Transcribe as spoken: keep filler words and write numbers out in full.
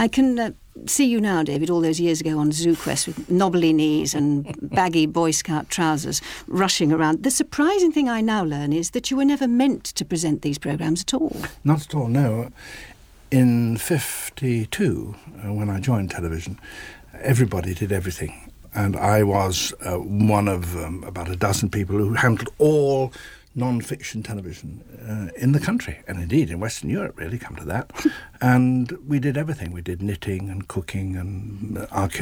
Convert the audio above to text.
I can uh, see you now, David, all those years ago on Zoo Quest with knobbly knees and baggy Boy Scout trousers rushing around. The surprising thing I now learn is that you were never meant to present these programmes at all. Not at all, no. In fifty-two, uh, when I joined television, everybody did everything. And I was uh, one of um, about a dozen people who handled all non-fiction television uh, in the country, and indeed in Western Europe, really, come to that. And we did everything. We did knitting and cooking and archaeology